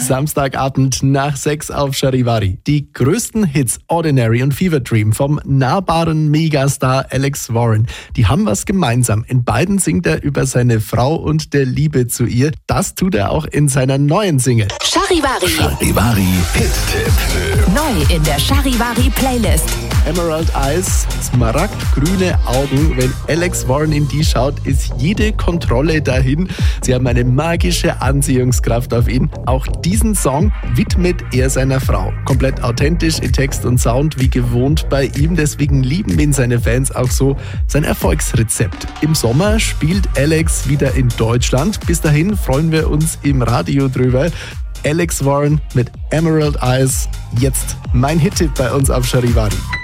Samstagabend nach 6 auf Charivari. Die größten Hits Ordinary und Fever Dream vom nahbaren Megastar Alex Warren. Die haben was gemeinsam. In beiden singt er über seine Frau und der Liebe zu ihr. Das tut er auch in seiner neuen Single. Charivari. Charivari Hit-Tipp. Neu in der Charivari Playlist. Emerald Eyes, smaragdgrüne Augen. Wenn Alex Warren in die schaut, ist jede Kontrolle dahin. Sie haben eine magische Anziehungskraft auf ihn. Auch diesen Song widmet er seiner Frau. Komplett authentisch in Text und Sound wie gewohnt bei ihm. Deswegen lieben ihn seine Fans auch so. Sein Erfolgsrezept. Im Sommer spielt Alex wieder in Deutschland. Bis dahin freuen wir uns im Radio drüber. Alex Warren mit Emerald Eyes. Jetzt mein Hit-Tipp bei uns auf Charivari.